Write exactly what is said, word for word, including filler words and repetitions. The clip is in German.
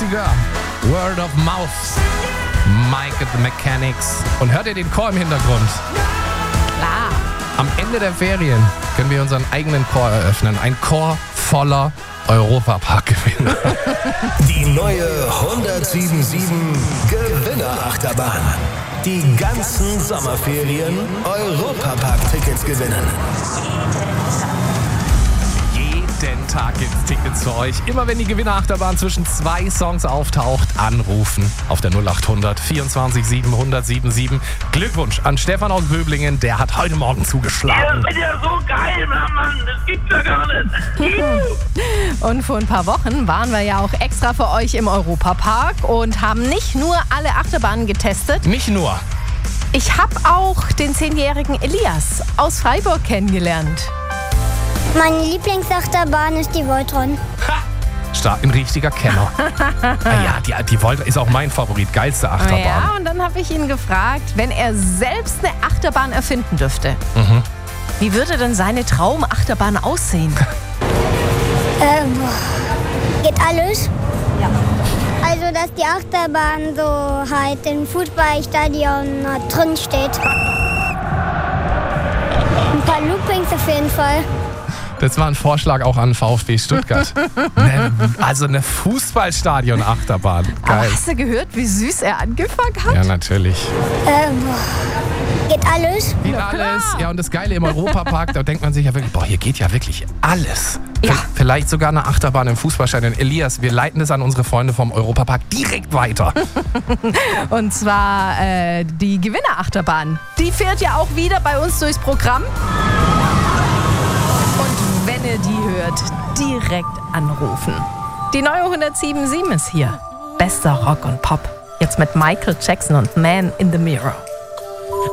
günstiger. Word of Mouth. Mike and the Mechanics. Und hört ihr den Chor im Hintergrund? Klar. Am Ende der Ferien können wir unseren eigenen Chor eröffnen. Ein Chor voller Europapark-Gewinner. Die neue hundertsieben sieben Gewinnerachterbahn. Die ganzen Sommerferien Europapark-Tickets gewinnen. Jeden Tag gibt's Tickets für euch. Immer wenn die Gewinnerachterbahn zwischen zwei Songs auftaucht, anrufen auf der null acht hundert vierundzwanzig sieben sieben sieben. Glückwunsch an Stefan aus Böblingen, der hat heute Morgen zugeschlagen. Ihr seid ja so geil, Mann, das gibt's ja gar nicht. Und vor ein paar Wochen waren wir ja auch extra für euch im Europapark und haben nicht nur alle Achterbahnen getestet. Nicht nur. Ich habe auch den zehnjährigen Elias aus Freiburg kennengelernt. Meine Lieblingsachterbahn ist die Voltron. Ha! Stark, ein richtiger Kenner. ah ja, die, die Voltron ist auch mein Favorit, geilste Achterbahn. Ja, und dann habe ich ihn gefragt, wenn er selbst eine Achterbahn erfinden dürfte, Mhm. wie würde denn seine Traumachterbahn aussehen? Ähm, geht alles? Ja. Also, dass die Achterbahn so halt im Fußballstadion drin steht. Ein paar Loopings auf jeden Fall. Das war ein Vorschlag auch an VfB Stuttgart. ne, also eine Fußballstadion-Achterbahn. Aber Geil. hast du gehört, wie süß er angefangen hat? Ja, natürlich. Ähm, geht alles? Geht Ja, alles. klar. Ja, und das Geile im Europapark, da denkt man sich ja wirklich, boah, hier geht ja wirklich alles. Ja. V- Vielleicht sogar eine Achterbahn im Fußballstadion. Elias, wir leiten das an unsere Freunde vom Europapark direkt weiter. Und zwar äh, die Gewinnerachterbahn. Die fährt ja auch wieder bei uns durchs Programm. Und wenn ihr die hört, direkt anrufen. Die neue hundertsieben sieben ist hier. Bester Rock und Pop. Jetzt mit Michael Jackson und Man in the Mirror.